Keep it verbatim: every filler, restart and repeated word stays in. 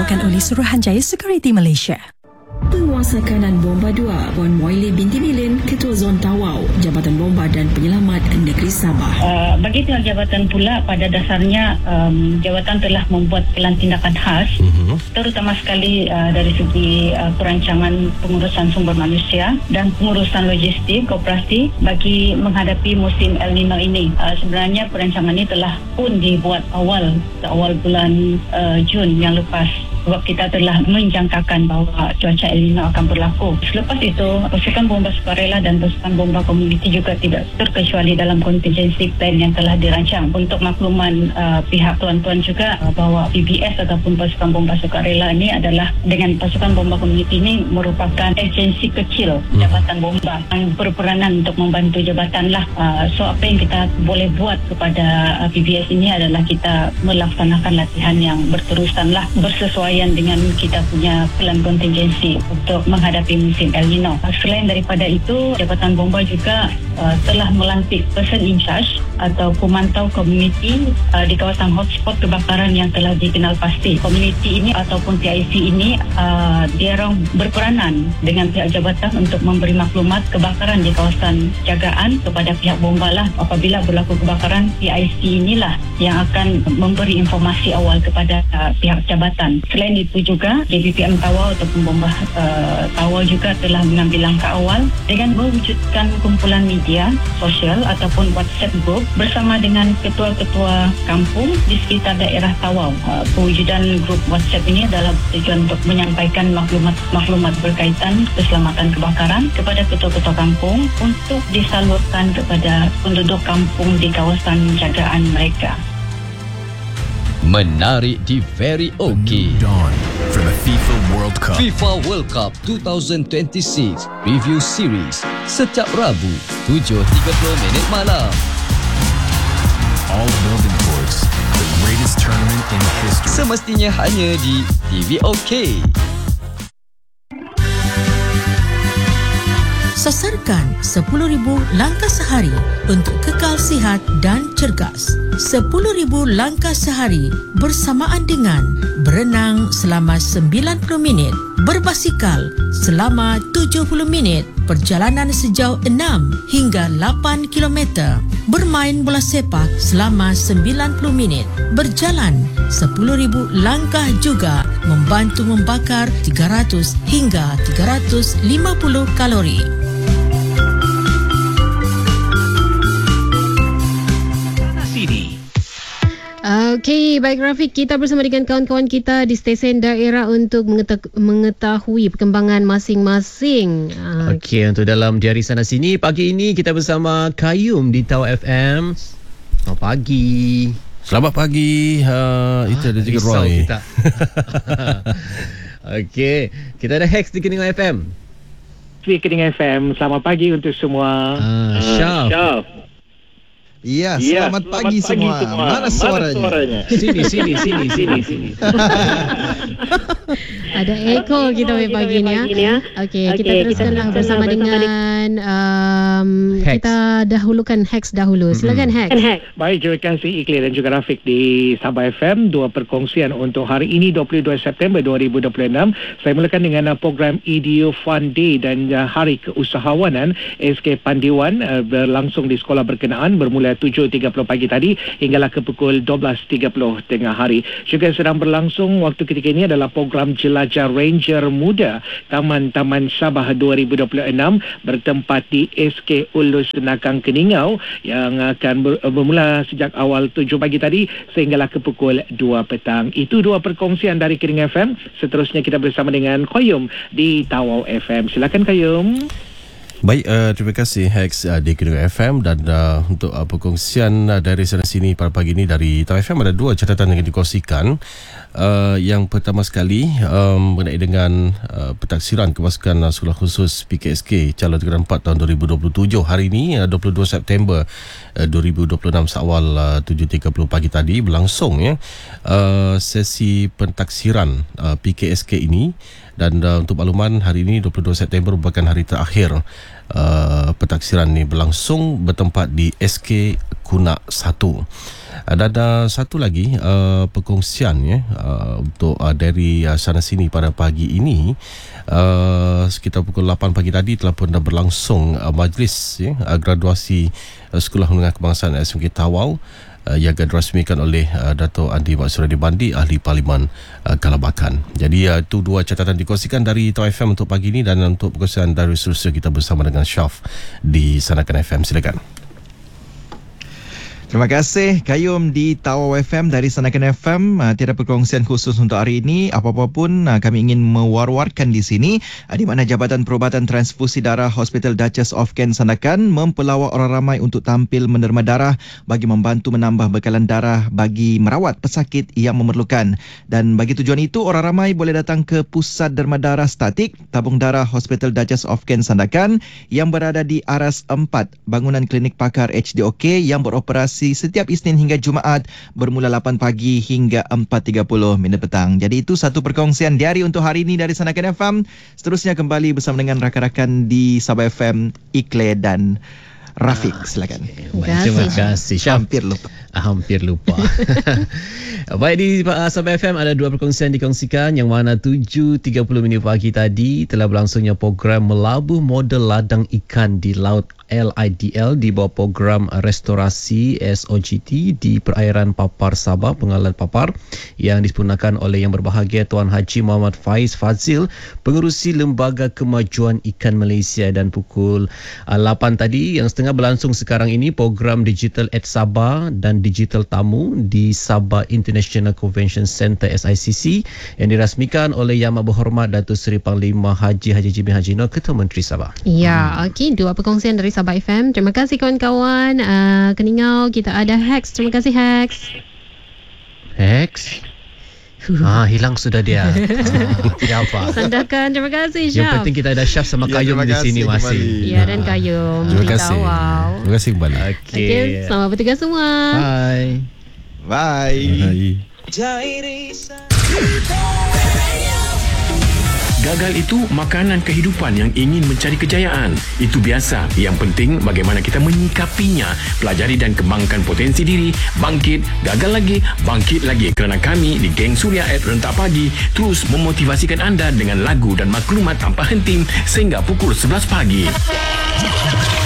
dibawakan oleh Suruhanjaya Security Malaysia. Penguasa kanan Bomba dua, Puan Moili binti Milin, Ketua Zon Tawau, Jabatan Bomba dan Penyelamat Negeri Sabah. Uh, bagi pihak jabatan pula, pada dasarnya um, jabatan telah membuat pelan tindakan khas, uh-huh. terutama sekali uh, dari segi uh, perancangan pengurusan sumber manusia dan pengurusan logistik koperasi bagi menghadapi musim El Nino ini. Uh, sebenarnya perancangan ini telah pun dibuat awal awal bulan uh, Jun yang lepas, sebab kita telah menjangkakan bahawa cuaca El Nino akan berlaku. Selepas itu, pasukan bomba sukarela dan pasukan bomba komuniti juga tidak terkecuali dalam contingency plan yang telah dirancang. Untuk makluman uh, pihak tuan-tuan juga uh, bahawa P B S ataupun pasukan bomba sukarela ini adalah dengan pasukan bomba komuniti ini merupakan agensi kecil jabatan bomba yang berperanan untuk membantu jabatan lah. Uh, so apa yang kita boleh buat kepada uh, P B S ini adalah kita melaksanakan latihan yang berterusan lah, bersesuaian dengan kita punya plan kontingensi untuk menghadapi musim El Nino. Selain daripada itu, Jabatan Bomba juga uh, telah melantik person in charge atau pemantau komuniti uh, di kawasan hotspot kebakaran yang telah dikenal pasti. Komuniti ini ataupun P I C ini uh, dia orang berperanan dengan pihak jabatan untuk memberi maklumat kebakaran di kawasan jagaan kepada pihak bomba lah. Apabila berlaku kebakaran, P I C inilah yang akan memberi informasi awal kepada uh, pihak jabatan. Selain itu juga, J B P M Tawau ataupun Bomba uh, Tawau juga telah mengambil langkah awal dengan mewujudkan kumpulan media sosial ataupun WhatsApp group bersama dengan ketua-ketua kampung di sekitar daerah Tawau. Uh, pewujudan grup WhatsApp ini adalah tujuan untuk menyampaikan maklumat-maklumat berkaitan keselamatan kebakaran kepada ketua-ketua kampung untuk disalurkan kepada penduduk kampung di kawasan jagaan mereka. Menarik di Very OK. Dawn for the FIFA World Cup. FIFA World Cup twenty twenty-six Preview Series setiap Rabu tujuh tiga puluh minit malam. All building towards the greatest tournament in history. Semestinya hanya di T V OK. Sasarkan sepuluh ribu langkah sehari untuk kekal sihat dan cergas. sepuluh ribu langkah sehari bersamaan dengan berenang selama sembilan puluh minit, berbasikal selama tujuh puluh minit, perjalanan sejauh enam hingga lapan kilometer, bermain bola sepak selama sembilan puluh minit, berjalan sepuluh ribu langkah juga membantu membakar tiga ratus hingga tiga ratus lima puluh kalori. Okey, baik Rafiq, kita bersama dengan kawan-kawan kita di stesen daerah untuk mengetahui perkembangan masing-masing. Okey, untuk dalam Diari Sana Sini pagi ini kita bersama Kayum di Tawau F M. Selamat pagi. Selamat pagi. Uh, itu ada juga Roy. Kita. Okey, kita ada Hex di Kening F M. Di Kening F M. Selamat pagi untuk semua. Ah, Syaf. Syaf. Ya, selamat, ya, selamat pagi, pagi semua. semua. Mana suaranya? Mana suaranya? Sini, sini, sini, sini, sini. Ada echo kita pagi, pagi ni ya. Okey, okay, kita teruskanlah kita bersama, bersama dengan um, kita dahulukan Hex dahulu. Silakan Hex. Baik, terima kasih Ikhlas dan juga Rafiq di Sabah F M. Dua perkongsian untuk hari ini dua puluh dua September dua ribu dua puluh enam. Saya mulakan dengan uh, program E D U Fun Day dan uh, Hari Keusahawanan S K Pandiwan uh, berlangsung di sekolah berkenaan bermula tujuh tiga puluh pagi tadi hinggalah ke pukul dua belas tiga puluh tengah hari. Juga sedang berlangsung waktu ketika ini adalah program Jelajah Ranger Muda Taman-Taman Sabah dua ribu dua puluh enam bertempat di S K Ulu Senakang Keningau yang akan ber, bermula sejak awal tujuh pagi tadi sehinggalah ke pukul dua petang. Itu dua perkongsian dari Kening F M. Seterusnya kita bersama dengan Koyum di Tawau F M. Silakan Koyum. Baik, uh, terima kasih Hex uh, di Kening F M dan uh, untuk uh, perkongsian uh, dari sana sini pada pagi ini dari Tawau F M ada dua catatan yang dikongsikan. Uh, yang pertama sekali um, mengenai dengan uh, pentaksiran kepasukan uh, sekolah khusus P K S K calon tingkatan empat tahun dua ribu dua puluh tujuh hari ini uh, dua puluh dua September uh, dua ribu dua puluh enam seawal uh, tujuh tiga puluh pagi tadi berlangsung ya uh, sesi pentaksiran uh, P K S K ini. Dan uh, untuk makluman, hari ini dua puluh dua September merupakan hari terakhir uh, pentaksiran ini berlangsung bertempat di S K Kunak satu. Uh, dan uh, satu lagi uh, perkongsian ya uh, untuk uh, dari uh, sana sini pada pagi ini. Uh, sekitar pukul lapan pagi tadi telah pun dah berlangsung uh, majlis ya, uh, graduasi uh, Sekolah Menengah Kebangsaan S M K Tawau uh, yang akan dirasmikan oleh uh, Dato' Andi Mak Suradi Bandi, Ahli Parlimen uh, Kalabakan. Jadi uh, itu dua catatan dikongsikan dari Tau F M untuk pagi ini, dan untuk perkongsian dari seterusnya kita bersama dengan Syaf di Sanakan F M. Silakan. Terima kasih Kayum di Tawau F M dari Sanakan F M. Uh, tiada perkongsian khusus untuk hari ini. Apa-apa pun uh, kami ingin mewar-warkan di sini uh, di mana Jabatan Perubatan Transfusi Darah Hospital Duchess of Kent Sanakan mempelawak orang ramai untuk tampil menderma darah bagi membantu menambah bekalan darah bagi merawat pesakit yang memerlukan. Dan bagi tujuan itu, orang ramai boleh datang ke Pusat Derma Darah Statik Tabung Darah Hospital Duchess of Kent Sanakan yang berada di Aras empat, bangunan klinik pakar H D O K yang beroperasi setiap Isnin hingga Jumaat bermula lapan pagi hingga empat tiga puluh minit petang. Jadi itu satu perkongsian diari untuk hari ini dari Sanakan F M. Seterusnya kembali bersama dengan rakan-rakan di Sabah F M, Ikle dan Rafiq. Silakan. Baik, terima kasih Syam. Hampir lupa. Hampir lupa. Baik, di uh, Sabah F M ada dua perkongsian dikongsikan, yang mana tujuh tiga puluh minit pagi tadi telah berlangsungnya program melabuh model ladang ikan di Laut L I D L di bawah program restorasi S O G T di perairan Papar Sabah, Pengalan Papar, yang disempurnakan oleh Yang Berbahagia Tuan Haji Muhammad Faiz Fazil, Pengerusi Lembaga Kemajuan Ikan Malaysia. Dan pukul uh, lapan tadi yang setengah berlangsung sekarang ini program Digital at Sabah dan Digital Tamu di Sabah International Convention Centre S I C C yang dirasmikan oleh Yang Amat Berhormat Datuk Seri Panglima Haji Haji Jimmy Haji Nur, Ketua Menteri Sabah. Ya, hmm. okey, dua perkongsian dari Sabah F M. Terima kasih kawan-kawan. Uh, Keningau kita ada Hex. Terima kasih Hex. Hex. Ah, hilang sudah dia. Ah, tidak apa. Sandakan. Terima kasih Syaf. Yang penting kita ada Syaf sama Kayum ya, di sini masih. Ya, dan Kayum. Terima kasih. Terima kasih kembali. Okey. Okay, selamat bertugas semua. Bye. Bye. Bye. Gagal itu makanan kehidupan yang ingin mencari kejayaan. Itu biasa. Yang penting bagaimana kita menyikapinya. Pelajari dan kembangkan potensi diri. Bangkit, gagal lagi, bangkit lagi. Kerana kami di Geng Suria at Rentak Pagi terus memotivasikan anda dengan lagu dan maklumat tanpa henti sehingga pukul sebelas pagi.